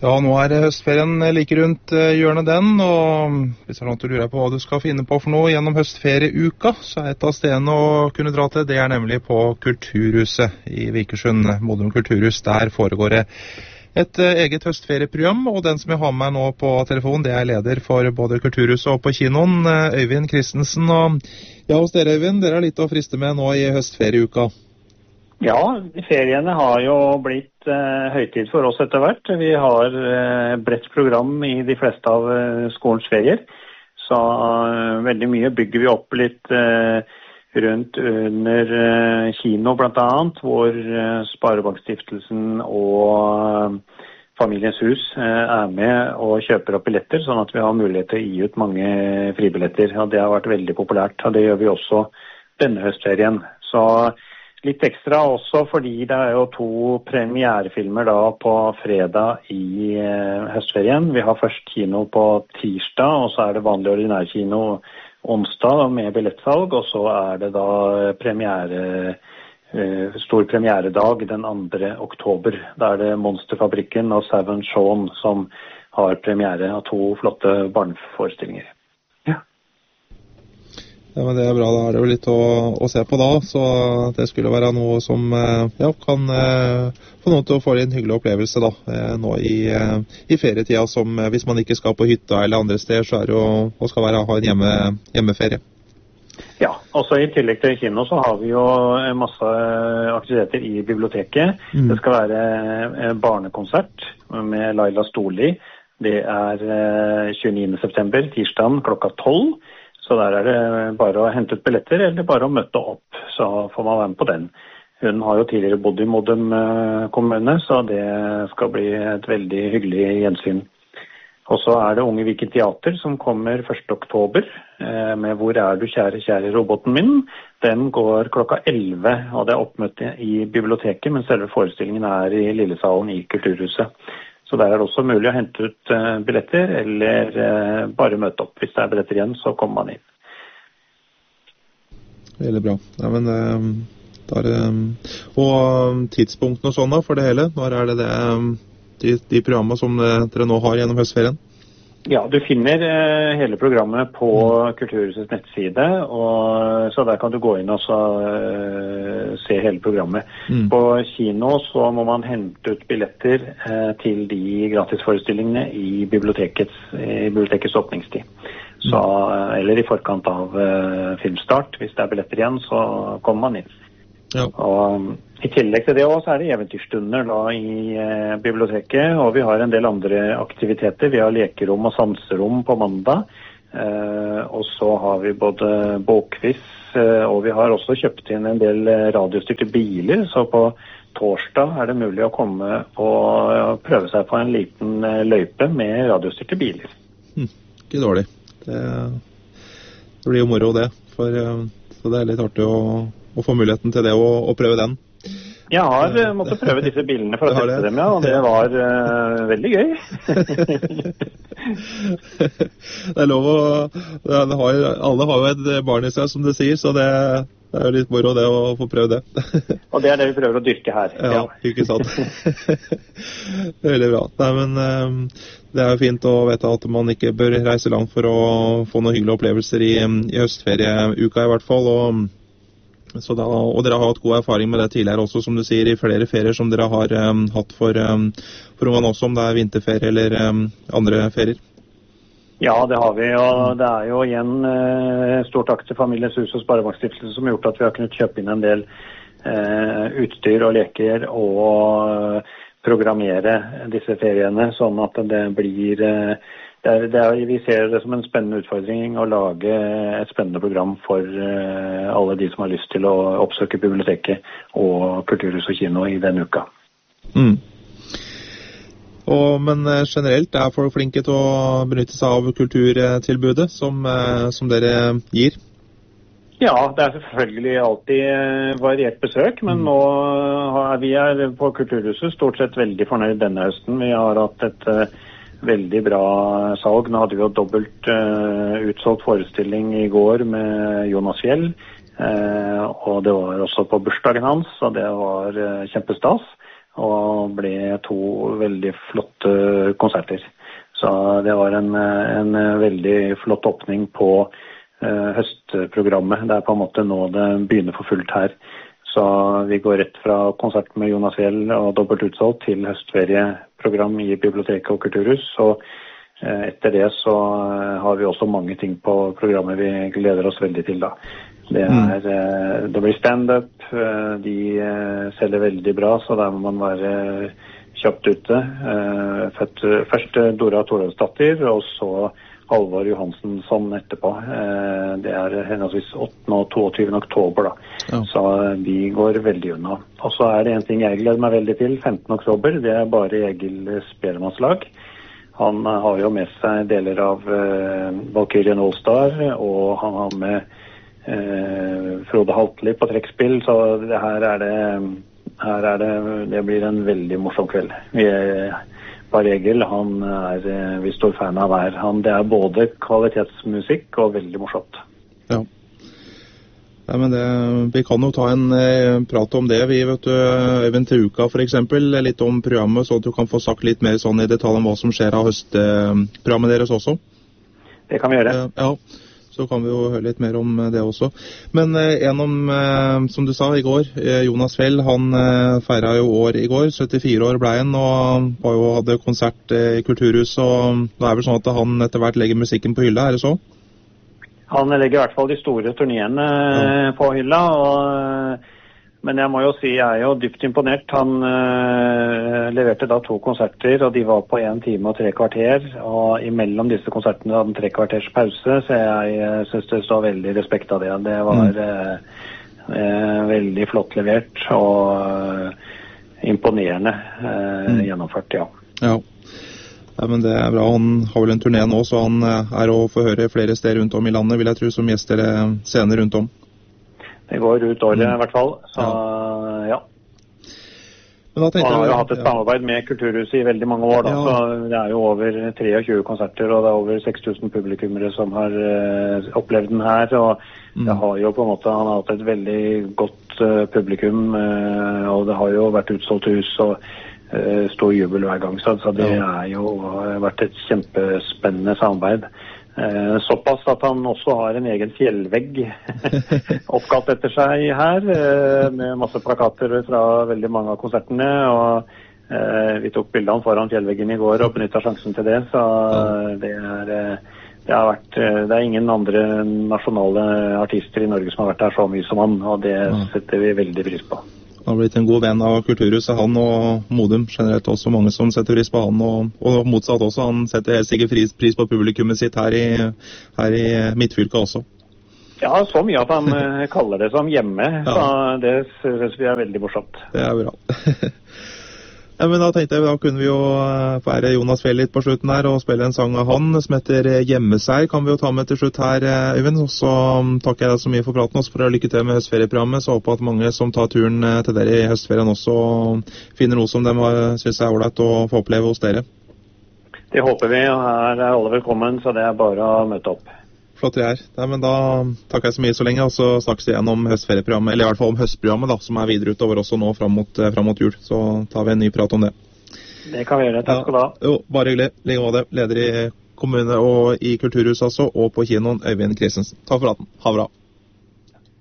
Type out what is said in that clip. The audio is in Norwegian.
Ja, nå høstferien like rundt hjørnet den, og hvis det er noe du lurer på hva du skal finne på for noe gjennom høstferieuka, så et av stedene å kunne dra til, det nemlig på Kulturhuset i Vikersund, Modum Kulturhus. Der foregår det et eget høstferieprogram, og den som jeg har med nå på telefon, det leder for både Kulturhuset og på kinoen, Øyvind Christensen. Og ja, hos dere, Øyvind, dere har litt å friste med nå i høstferieuka. Ja, feriene har jo blitt høytid for oss etter hvert. Vi har bredt program i de fleste av skolens ferier, så veldig mye bygger vi opp litt rundt under kino blant annet, hvor Sparebankstiftelsen og Familiens Hus med og kjøper opp billetter, sånn at vi har mulighet til å gi ut mange fribilletter. Og det har vært veldig populært, og det gjør vi også denne høstferien. Så litt ekstra også fordi det jo 2 premierefilmer da på fredag i høstferien. Vi har først kino på tirsdag, og så det vanlig ordinær kino onsdag med billettsalg, og så det da stor premieredag den 2. oktober. Da det Monsterfabrikken og Savage Shaun som har premiere av 2 flotte barneforestillinger. Ja, men det bra, da det jo litt å se på da, så det skulle være noe som kan få noen til å få en hyggelig opplevelse da, nå i ferietida, som hvis man ikke skal på hytta eller andre steder, så det jo å skal ha en hjemmeferie. Ja, også i tillegg til kino så har vi jo masse aktiviteter i biblioteket. Det skal være barnekonsert med Laila Storli. Det 29. september, tirsdagen klokka 12. Så der det bare å hente ut billetter, eller bare å møte opp, så får man være med på den. Hun har jo tidligere bodd i Modum kommune, så det skal bli et veldig hyggelig gjensyn. Og så det Unge Viken Teater som kommer 1. oktober, med Hvor du kjære roboten min. Den går klokka 11, og det oppmøte i biblioteket, men selve forestillingen i Lillesalen i Kulturhuset. Så der det også mulig å hente ut billetter, eller bare møte opp. Hvis det billetter igjen, så kommer man inn. Veldig bra. Ja, men og tidspunktene og sånn da, for det hele? Når det de programmene som dere nå har gjennom høstferien? Ja, du finner hele programmet på Kulturhusets nettside, og så der kan du gå inn og så, se hele programmet. På kino så må man hente ut billetter til de gratisforestillingene i bibliotekets åpningstid. Så, eller i forkant av filmstart. Hvis det billetter igjen, så kommer man inn. Ja. Og i tillegg til det også det eventyrstunder da i biblioteket, og vi har en del andre aktiviteter. Vi har lekerom og sanserom på mandag, og så har vi både bokquiz, og vi har også kjøpt inn en del radiostyrte biler, så på torsdag det mulig å komme og prøve seg på en liten løype med radiostyrte biler. Ikke dårlig. Det blir jo moro det, så det litt artig å få muligheten til det å prøve den. Jeg har måttet prøve disse bilene for å teste dem, ja, og det var veldig gøy. Det lov å... alle har jo et barn i seg, som du sier, så det jo litt moro det å få prøve det. Og det det vi prøver å dyrke her. Ja, ikke sant. Veldig bra. Nei, men det jo fint å vite at man ikke bør reise langt for å få noen hyggelige opplevelser i høstferieuka i hvert fall, og dere har hatt god erfaring med det tidligere også, som du sier, i flere ferier som dere har hatt for ungene også, om det vinterferie eller andre ferier. Ja, det har vi, og det jo igjen stort takk til Familiens Hus og Sparebankstiftelsen som har gjort at vi har kunnet kjøpe inn en del utstyr og leker og programmere disse feriene, sånn at det blir... vi ser det som en spennende utfordring å lage et spennende program for alle de som har lyst til å oppsøke biblioteket og kulturhus og kino i denne uka. Men generelt folk flinke til å benytte seg av kulturtilbudet som dere gir? Ja, det selvfølgelig alltid variert besøk, men nå vi på Kulturhuset stort sett veldig fornøyd denne høsten. Vi har hatt et veldig bra salg. Nå hadde vi jo dobbelt utsolgt forestilling i går med Jonas Fjell, og det var også på bursdagen hans, og det var kjempestas. og ble 2 veldig flotte konserter. Så det var en veldig flott åpning på høstprogrammet. Det på en måte nå det begynner for fullt her. Så vi går rett fra konsert med Jonas Fjell og dobbelt utsolgt til høstferieprogram i biblioteket og kulturhus. Så etter det så har vi også mange ting på programmet vi gleder oss veldig til da. Det blir stand-up, de selger veldig bra, så der må man være kjapt ute. Først Dora Torløvsdatter, og så Halvor Johansson etterpå. Det henholdsvis 8. og 22. oktober da. Ja. Så de går veldig unna. Og så det en ting jeg gleder meg veldig til, 15. oktober, det bare Egil Spellemannslag. Han har jo med seg deler av Valkyrien Allstar, og han har med Frode Haltli på trekkspill, så det blir en veldig morsom kveld. Bare Egil, han vi stor fan av hver. Det både kvalitetsmusikk og veldig morsomt. Ja. Ja, men vi kan jo ta en prat om det, vi vet du, Øyvind, til uka for eksempel, litt om programmet, så at du kan få sagt litt mer sånn i detalj om hva som skjer av høstprogrammet deres også. Det kan vi gjøre. Ja. Så kan vi jo høre litt mer om det også. Men som du sa i går, Jonas Fjell, han feiret jo år i går, 74 år ble han, og hadde konsert i Kulturhus, og det vel sånn at han etter hvert legger musikken på hylla, det så? Han legger i hvert fall de store turnéene på hylla, men jeg må jo si jeg jo dypt imponert. Han leverte da 2 konserter, og de var på 1 time og 3 kvarter, og imellom disse konsertene hadde han 3 kvarters pause, så jeg synes det står veldig respekt av det. Det var veldig flott levert, og imponerende gjennomført, ja. Ja. Ja, men det bra. Han har vel en turné nå, så han å få høre flere steder rundt om i landet, vil jeg tro, som gjester scener rundt om. Det går ut året i hvert fall, så ja. Men han har jo hatt et samarbeid med Kulturhuset i veldig mange år da, så det jo over 23 konserter, og det over 6000 publikummere som har opplevd den her, og det har jo på en måte, han har hatt et veldig godt publikum, og det har jo vært utsolgt hus, og stor jubel hver gang, så det jo vært et kjempespennende samarbeid. Såpass at han også har en egen fjellvegg oppkalt etter seg her, med masse plakater fra veldig mange av konsertene, og vi tok bildene foran fjellveggen i går og benyttet sjansen til det, så det ingen andre nasjonale artister i Norge som har vært der så mye som han, og det setter vi veldig pris på. Han har blitt en god venn av Kulturhuset, han og Modum generelt også, mange som setter pris på han, og motsatt også, han setter helt sikkert pris på publikummet sitt her i Midtfylket også. Ja, så mye at han kaller det som hjemme, så det synes vi veldig morsomt. Det bra. Ja, men da tenkte jeg, da kunne vi jo feire Jonas Fjell litt på slutten her og spille en sang av han som heter Gjemmeseg, kan vi jo ta med til slutt her, Øyvind. Og så takker jeg deg så mye for praten også, for å lykke til med høstferieprogrammet, så håper at mange som tar turen til dere i høstferien også finner noe som de synes ålreit å få oppleve hos dere. Det håper vi, og her alle velkommen, så det bare å møte opp. Flott det Nei, men da takker jeg så mye så lenge, og så snakkes vi igjen om høstferieprogrammet, eller i hvert fall om høstprogrammet da, som videre utover også nå fram mot jul. Så tar vi en ny prat om det. Det kan vi gjøre, takk skal du ha. Jo, bare hyggelig. Like av det, leder i kommune og i Kulturhuset altså, og på kinoen Øyvind Kristensen. Takk for praten. Ha bra.